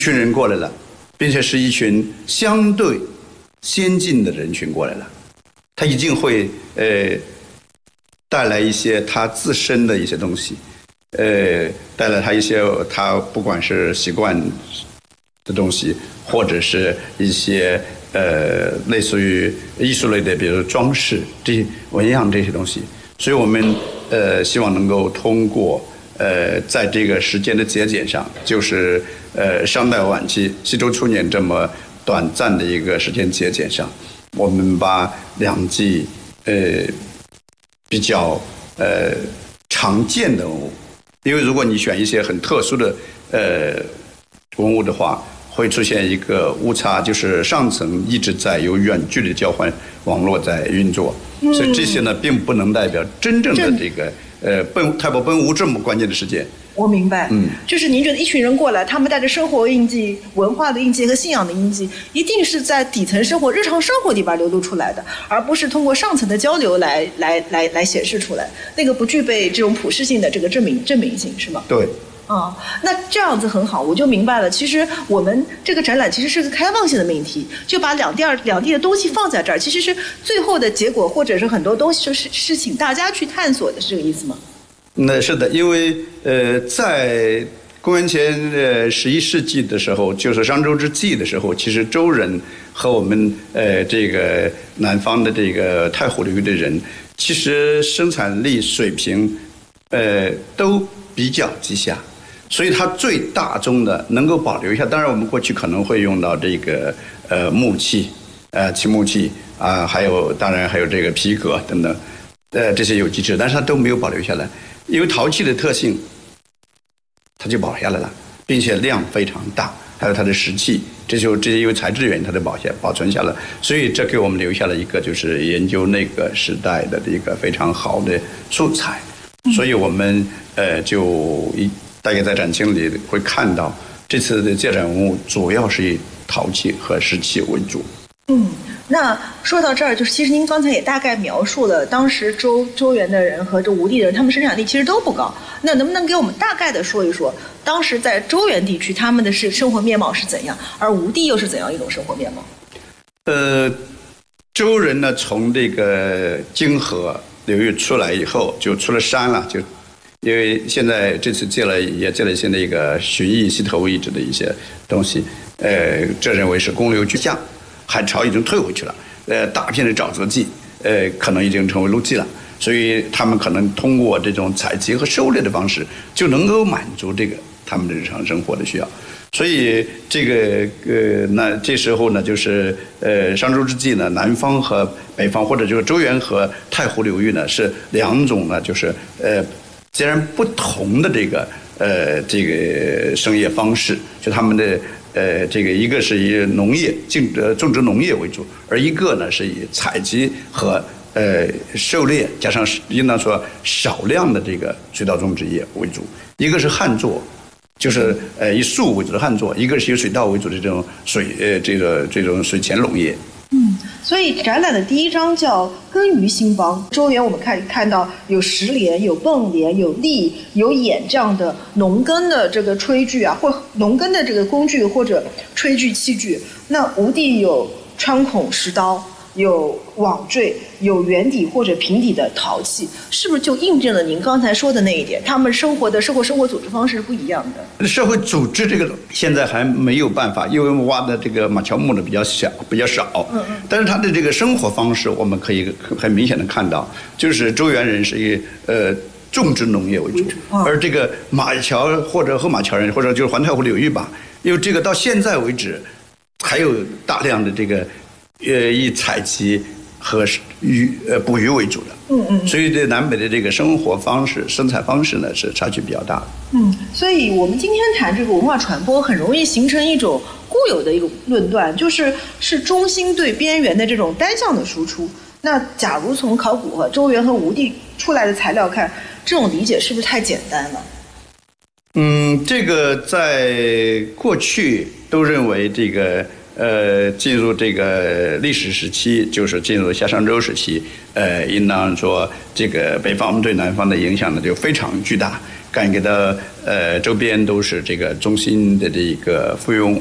群人过来了，并且是一群相对先进的人群过来了，他一定会带来一些他自身的一些东西，带来他一些他不管是习惯的东西，或者是一些类似于艺术类的，比如装饰、这些纹样这些东西。所以我们希望能够通过在这个时间的节点上，就是商代晚期西周初年这么短暂的一个时间节点上，我们把两季比较常见的文物，因为如果你选一些很特殊的文物的话，会出现一个误差，就是上层一直在有远距离交换网络在运作，所以这些呢并不能代表真正的这个太伯奔吴这么关键的事件。 我明白，就是您觉得一群人过来，他们带着生活印记、文化的印记和信仰的印记，一定是在底层生活、日常生活里边流露出来的，而不是通过上层的交流来显示出来。那个不具备这种普适性的这个证明性，是吗？ 对。 那这样子很好，我就明白了。其实我们这个展览其实是个开放性的命题，就把两地的东西放在这儿，其实是最后的结果，或者是很多东西是请大家去探索的，是这个意思吗？ 那是的，因为在公元前11世纪的时候，就是商周之际的时候，其实周人和我们这个南方的这个太湖流域的人，其实生产力水平都比较低下。所以它最大宗的能够保留下，当然我们过去可能会用到这个木器，漆木器啊，当然还有这个皮革等等，这些有机质，但是它都没有保留下来，因为陶器的特性，它就保下来了，并且量非常大，还有它的石器，这些因为材质的原因，它都保存下来，所以这给我们留下了一个就是研究那个时代的一个非常好的素材，所以我们大概在展厅里会看到，这次的借展文物主要是以陶器和石器为主。 那说到这儿，就是其实您刚才也大概描述了当时周原的人和这吴地的人，他们生产力其实都不高。那能不能给我们大概的说一说，当时在周原地区他们的生活面貌是怎样，而吴地又是怎样一种生活面貌？ 周人呢，从这个泾河流域出来以后，就出了山了，因为现在这次借了现在一个寻邑西头遗址的一些东西，这认为是公流巨象，汉朝已经退回去了，大片的沼泽地，可能已经成为陆地了，所以他们可能通过这种采集和狩猎的方式，就能够满足这个他们的日常生活的需要。所以这时候呢，就是商周之际呢，南方和北方，或者就是周原和太湖流域呢，是两种呢，就是截然不同的这个生业方式，就他们的这个一个是以农业种植农业为主，而一个呢是以采集和狩猎加上应当说少量的这个水稻种植业为主，一个是旱作，就是以树为主的旱作，一个是以水稻为主的这种这种水前农业。 所以展览的第一章叫耕于兴邦。周原我们看到有石镰、有泵镰、有犁、有眼这样的农耕的这个炊具啊，或农耕的这个工具或者炊具器具。那吴地有穿孔石刀，有网坠，有圆底或者平底的陶器，是不是就印证了您刚才说的那一点？他们生活组织方式是不一样的。 社会组织这个现在还没有办法，因为挖的这个马乔木的比较少。但是他的这个生活方式，我们可以很明显的看到，就是周原人是以种植农业为主，而这个马桥或者后马桥人，或者就是环太湖流域吧，因为这个到现在为止，还有大量的这个以采集和捕鱼为主的，所以对南北的这个生活方式、生产方式呢是差距比较大的。 所以我们今天谈这个文化传播，很容易形成一种固有的一种论断，是中心对边缘的这种单向的输出。那假如从考古和周原和吴地出来的材料看，这种理解是不是太简单了？ 这个在过去都认为这个进入这个历史时期，就是进入夏商周时期，应当说这个北方对南方的影响呢就非常巨大， 干给的周边都是这个中心的这个附庸